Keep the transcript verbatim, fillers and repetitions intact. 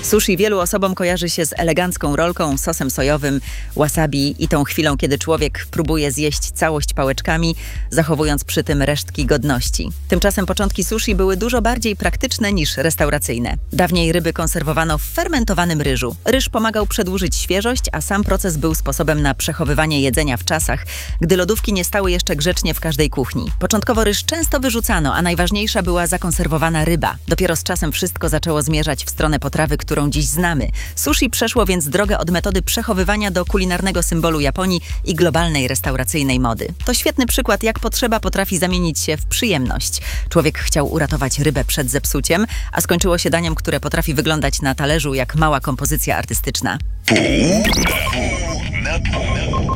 Sushi wielu osobom kojarzy się z elegancką rolką, sosem sojowym, wasabi i tą chwilą, kiedy człowiek próbuje zjeść całość pałeczkami, zachowując przy tym resztki godności. Tymczasem początki sushi były dużo bardziej praktyczne niż restauracyjne. Dawniej ryby konserwowano w fermentowanym ryżu. Ryż pomagał przedłużyć świeżość, a sam proces był sposobem na przechowywanie jedzenia w czasach, gdy lodówki nie stały jeszcze grzecznie w każdej kuchni. Początkowo ryż często wyrzucano, a najważniejsza była zakonserwowana ryba. Dopiero z czasem wszystko zaczęło zmierzać w stronę potrawy, którą dziś znamy. Sushi przeszło więc drogę od metody przechowywania do kulinarnego symbolu Japonii i globalnej restauracyjnej mody. To świetny przykład, jak potrzeba potrafi zamienić się w przyjemność. Człowiek chciał uratować rybę przed zepsuciem, a skończyło się daniem, które potrafi wyglądać na talerzu jak mała kompozycja artystyczna. Pół na pół.